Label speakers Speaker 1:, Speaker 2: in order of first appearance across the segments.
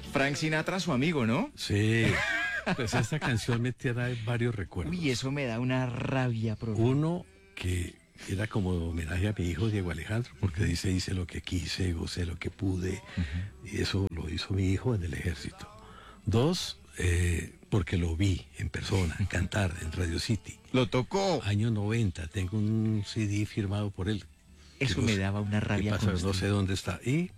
Speaker 1: Frank Sinatra, su amigo, ¿no?
Speaker 2: Sí, pues esta canción me trae varios recuerdos.
Speaker 1: Uy, eso me da una rabia, profe.
Speaker 2: Uno, que era como homenaje a mi hijo Diego Alejandro, porque dice, hice lo que quise, gocé lo que pude, y eso lo hizo mi hijo en el ejército. Dos, porque lo vi en persona, cantar en Radio City.
Speaker 1: Lo tocó.
Speaker 2: Año 90, tengo un CD firmado por él.
Speaker 1: Eso me daba una rabia.
Speaker 2: ¿Qué pasa? No sé dónde está. Y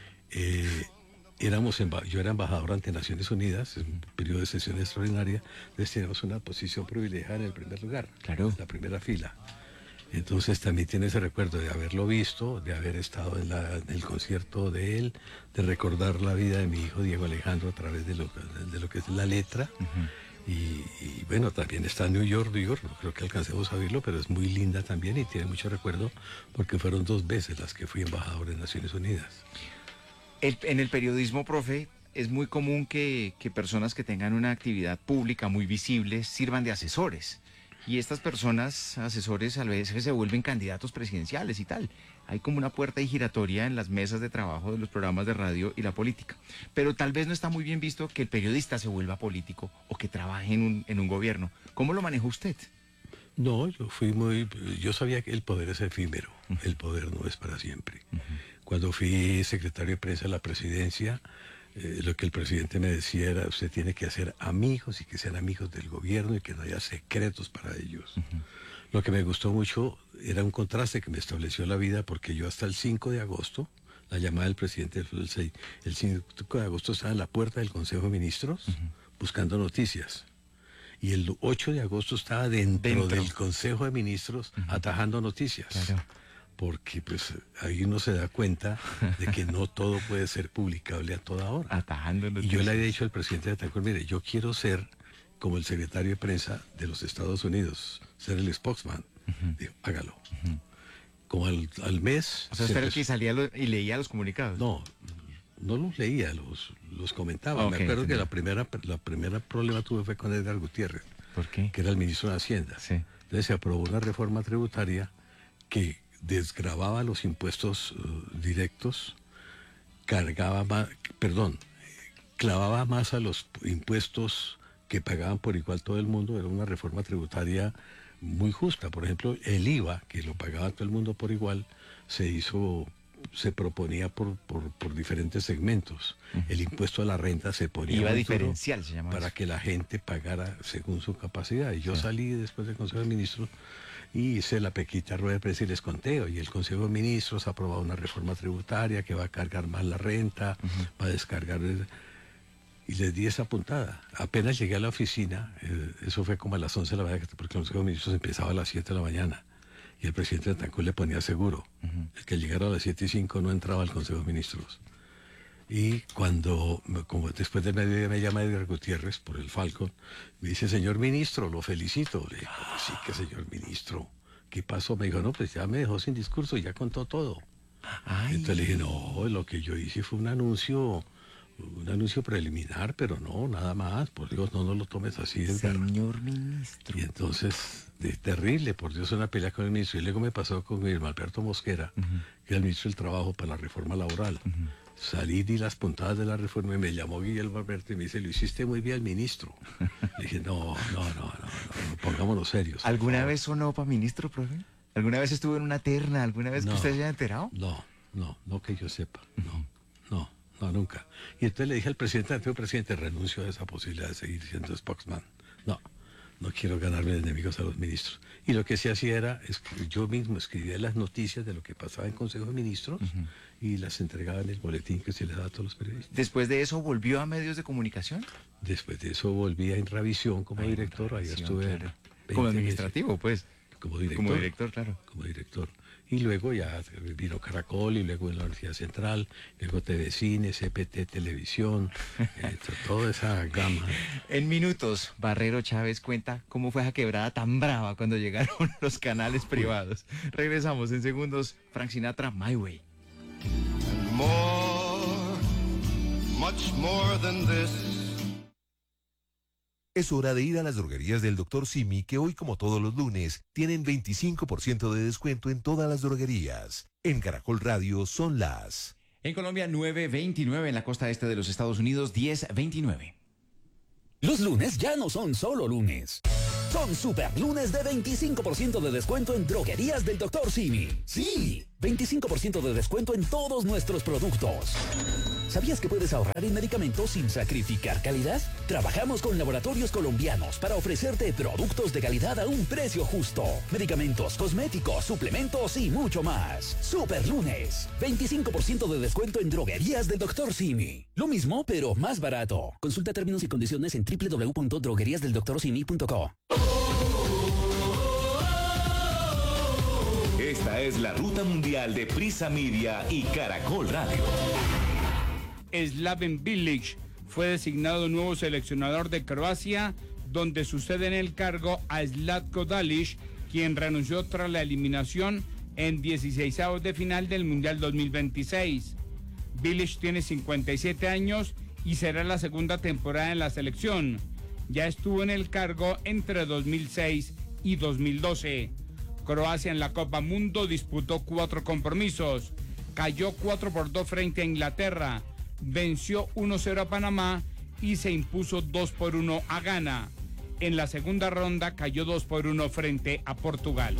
Speaker 2: yo era embajador ante Naciones Unidas, en un periodo de sesión extraordinaria, entonces teníamos una posición privilegiada en el primer lugar,
Speaker 1: Claro.
Speaker 2: la primera fila. Entonces también tiene ese recuerdo de haberlo visto, de haber estado en el concierto de él, de recordar la vida de mi hijo Diego Alejandro a través de lo que es la letra. Y bueno, también está New York, no creo que alcancemos a verlo, pero es muy linda también y tiene mucho recuerdo porque fueron 2 veces las que fui embajador en Naciones Unidas.
Speaker 1: En el periodismo, profe, es muy común que personas que tengan una actividad pública muy visible sirvan de asesores. Y estas personas, asesores, a veces se vuelven candidatos presidenciales y tal. Hay como una puerta giratoria en las mesas de trabajo de los programas de radio y la política. Pero tal vez no está muy bien visto que el periodista se vuelva político o que trabaje en un gobierno. ¿Cómo lo manejó usted?
Speaker 2: No, yo sabía que el poder es efímero, el poder no es para siempre. Cuando fui secretario de prensa de la presidencia, lo que el presidente me decía era, usted tiene que hacer amigos y que sean amigos del gobierno y que no haya secretos para ellos. Lo que me gustó mucho era un contraste que me estableció la vida, porque yo hasta el 5 de agosto, la llamada del presidente el 5 de agosto estaba en la puerta del Consejo de Ministros buscando noticias. Y el 8 de agosto estaba dentro del Consejo de Ministros atajando noticias.
Speaker 1: Claro.
Speaker 2: Porque pues ahí uno se da cuenta de que no todo puede ser publicable a toda hora.
Speaker 1: Atajando noticias.
Speaker 2: Y yo le había dicho al presidente de Atancur, mire, yo quiero ser como el secretario de prensa de los Estados Unidos, ser el spokesman. Digo, hágalo. Como al mes...
Speaker 1: O sea, espero que salía y leía los comunicados.
Speaker 2: No los leía, los comentaba.
Speaker 1: Okay,
Speaker 2: me acuerdo
Speaker 1: entendí.
Speaker 2: que la primera problema tuve fue con Edgar Gutiérrez.
Speaker 1: ¿Por qué?
Speaker 2: Que era el ministro de Hacienda.
Speaker 1: Sí.
Speaker 2: Entonces se aprobó una reforma tributaria que desgravaba los impuestos directos, clavaba más a los impuestos que pagaban por igual todo el mundo. Era una reforma tributaria muy justa. Por ejemplo, el IVA, que lo pagaba todo el mundo por igual, se proponía por diferentes segmentos. El impuesto a la renta se ponía
Speaker 1: IVA
Speaker 2: muy
Speaker 1: diferencial,
Speaker 2: duro
Speaker 1: se llama
Speaker 2: para
Speaker 1: eso.
Speaker 2: que la gente pagara según su capacidad. Y yo salí después del Consejo de Ministros y hice la pequita rueda de prensa y les conté, y el Consejo de Ministros ha aprobado una reforma tributaria que va a cargar más la renta, va a descargar... Y les di esa puntada. Apenas llegué a la oficina, eso fue como a las 11 de la mañana, porque el Consejo de Ministros empezaba a las 7 de la mañana. Y el presidente de Atancur le ponía seguro. El que llegara a las 7:05 no entraba al Consejo de Ministros. Y como después de mediodía me llama Edgar Gutiérrez por el Falcon, me dice, señor ministro, lo felicito. Le digo, sí que señor ministro. ¿Qué pasó? Me dijo, no, pues ya me dejó sin discurso, ya contó todo.
Speaker 1: Ay.
Speaker 2: Entonces le dije, no, lo que yo hice fue un anuncio preliminar, pero no, nada más. Por Dios, no lo tomes así, Edgar.
Speaker 1: Señor ministro.
Speaker 2: Y entonces, terrible, por Dios, una pelea con el ministro. Y luego me pasó con mi Alberto Mosquera, que era el ministro del Trabajo para la reforma laboral. Salí, di las puntadas de la reforma y me llamó Guillermo Alberto y me dice, lo hiciste muy bien, ministro. Le dije, no, pongámonos serios.
Speaker 1: ¿Alguna vez sonó para ministro, profe? ¿Alguna vez estuvo en una terna? ¿Alguna vez que usted se haya enterado?
Speaker 2: No que yo sepa, no, nunca. Y entonces le dije al presidente, renuncio a esa posibilidad de seguir siendo spokesman. No quiero ganarme de enemigos a los ministros. Y lo que se hacía era, yo mismo escribía las noticias de lo que pasaba en Consejo de Ministros y las entregaba en el boletín que se le daba a todos los periodistas.
Speaker 1: ¿Después de eso volvió a medios de comunicación?
Speaker 2: Después de eso volví a Inravisión como director, ahí estuve.
Speaker 1: Claro. Como administrativo, pues.
Speaker 2: Como director.
Speaker 1: Como director, claro.
Speaker 2: Como director. Y luego ya vino Caracol, y luego en la Universidad Central, luego TV Cine, CPT Televisión, toda esa gama.
Speaker 1: En minutos, Barrero Chávez cuenta cómo fue esa quebrada tan brava cuando llegaron los canales privados. Regresamos en segundos. Frank Sinatra, My Way.
Speaker 3: More, much more than this.
Speaker 4: Es hora de ir a las droguerías del Dr. Simi, que hoy, como todos los lunes, tienen 25% de descuento en todas las droguerías. En Caracol Radio son las
Speaker 5: En Colombia 9:29, en la costa este de los Estados Unidos 10:29.
Speaker 6: Los lunes ya no son solo lunes. Son super lunes de 25% de descuento en droguerías del Dr. Simi. Sí, 25% de descuento en todos nuestros productos. ¿Sabías que puedes ahorrar en medicamentos sin sacrificar calidad? Trabajamos con laboratorios colombianos para ofrecerte productos de calidad a un precio justo. Medicamentos, cosméticos, suplementos y mucho más. Super lunes, 25% de descuento en droguerías del Dr. Simi. Lo mismo, pero más barato. Consulta términos y condiciones en www.drogueriasdeldoctorsimi.co.
Speaker 7: Esta es la ruta mundial de Prisa Media y Caracol Radio.
Speaker 8: Slaven Bilic fue designado nuevo seleccionador de Croacia, donde sucede en el cargo a Zlatko Dalic, quien renunció tras la eliminación en 16avos de final del Mundial 2026. Bilic tiene 57 años y será la segunda temporada en la selección. Ya estuvo en el cargo entre 2006 y 2012. Croacia en la Copa Mundo disputó 4 compromisos. Cayó 4-2 frente a Inglaterra. Venció 1-0 a Panamá y se impuso 2-1 a Ghana. En la segunda ronda cayó 2-1 frente a Portugal.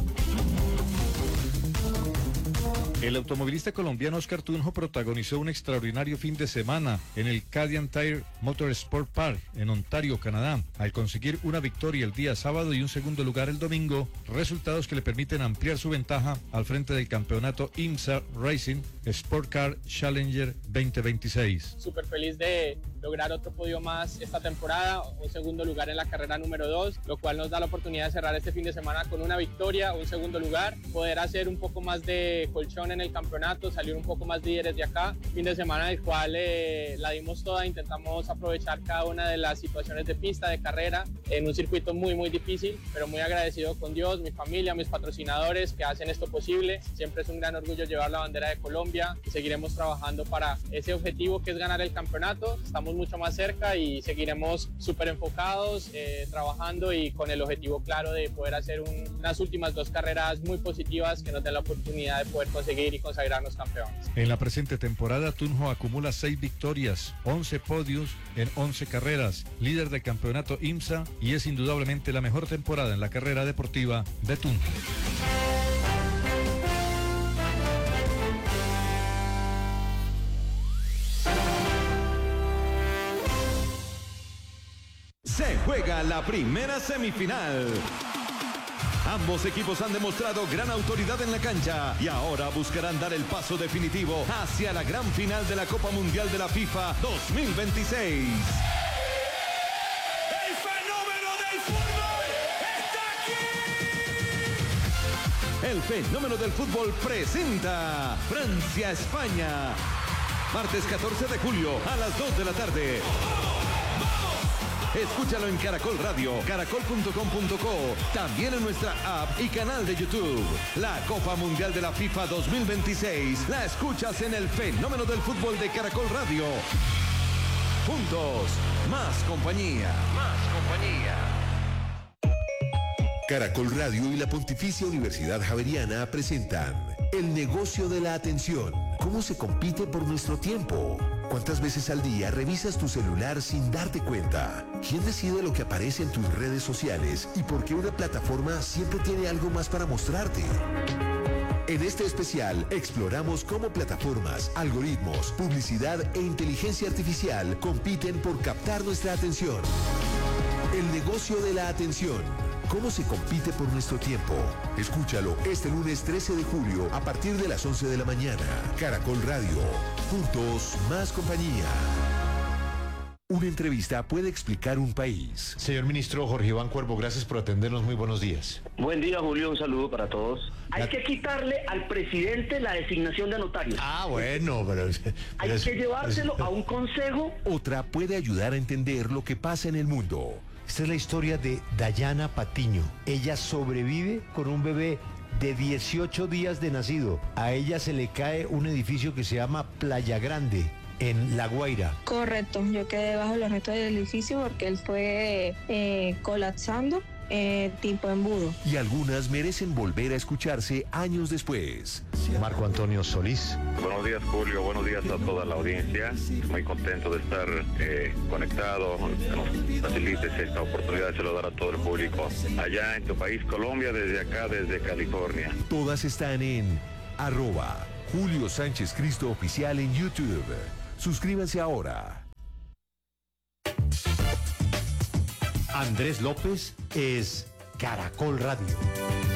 Speaker 9: El automovilista colombiano Oscar Tunjo protagonizó un extraordinario fin de semana en el Canadian Tire Motorsport Park en Ontario, Canadá, al conseguir una victoria el día sábado y un segundo lugar el domingo, resultados que le permiten ampliar su ventaja al frente del campeonato IMSA Racing Sport Car Challenger 2026.
Speaker 10: Súper feliz de lograr otro podio más esta temporada, un segundo lugar en la carrera número 2, lo cual nos da la oportunidad de cerrar este fin de semana con una victoria, un segundo lugar, poder hacer un poco más de colchón en el campeonato, salir un poco más líderes de acá, fin de semana del cual la dimos toda, intentamos aprovechar cada una de las situaciones de pista, de carrera, en un circuito muy difícil, pero muy agradecido con Dios, mi familia, mis patrocinadores que hacen esto posible. Siempre es un gran orgullo llevar la bandera de Colombia y seguiremos trabajando para ese objetivo que es ganar el campeonato. Estamos mucho más cerca y seguiremos súper enfocados, trabajando y con el objetivo claro de poder hacer unas últimas 2 carreras muy positivas que nos den la oportunidad de poder conseguir y consagrarnos campeones.
Speaker 9: En la presente temporada, Tunjo acumula 6 victorias, 11 podios en 11 carreras, líder del campeonato IMSA y es indudablemente la mejor temporada en la carrera deportiva de Tunjo.
Speaker 7: Se juega la primera semifinal. Ambos equipos han demostrado gran autoridad en la cancha y ahora buscarán dar el paso definitivo hacia la gran final de la Copa Mundial de la FIFA 2026.
Speaker 11: ¡El fenómeno del fútbol está aquí!
Speaker 7: El fenómeno del fútbol presenta Francia-España. Martes 14 de julio a las 2 de la tarde. Escúchalo en Caracol Radio, caracol.com.co, también en nuestra app y canal de YouTube. La Copa Mundial de la FIFA 2026 la escuchas en el fenómeno del fútbol de Caracol Radio. Juntos, más compañía. Más compañía.
Speaker 4: Caracol Radio y la Pontificia Universidad Javeriana presentan El negocio de la atención. ¿Cómo se compite por nuestro tiempo? ¿Cuántas veces al día revisas tu celular sin darte cuenta? ¿Quién decide lo que aparece en tus redes sociales y por qué una plataforma siempre tiene algo más para mostrarte? En este especial exploramos cómo plataformas, algoritmos, publicidad e inteligencia artificial compiten por captar nuestra atención. El negocio de la atención. ¿Cómo se compite por nuestro tiempo? Escúchalo este lunes 13 de julio a partir de las 11 de la mañana. Caracol Radio. Juntos, más compañía. Una entrevista puede explicar un país.
Speaker 12: Señor ministro Jorge Iván Cuervo, gracias por atendernos. Muy buenos días.
Speaker 13: Buen día, Julio. Un saludo para todos. Hay que quitarle al presidente la designación de notarios.
Speaker 12: Ah, bueno, pero...
Speaker 13: Hay que llevárselo a un consejo.
Speaker 4: Otra puede ayudar a entender lo que pasa en el mundo.
Speaker 14: Esta es la historia de Dayana Patiño. Ella sobrevive con un bebé de 18 días de nacido. A ella se le cae un edificio que se llama Playa Grande, en La Guaira.
Speaker 15: Correcto, yo quedé bajo los restos del edificio porque él fue colapsando tipo embudo.
Speaker 4: Y algunas merecen volver a escucharse años después.
Speaker 12: Marco Antonio Solís.
Speaker 16: Buenos días, Julio. Buenos días a toda la audiencia. Muy contento de estar conectado. Que nos facilites esta oportunidad de saludar a todo el público allá en tu país, Colombia, desde acá, desde California.
Speaker 4: Todas están en @Julio Sánchez Cristo Oficial en YouTube. Suscríbanse ahora.
Speaker 14: Andrés López es Caracol Radio.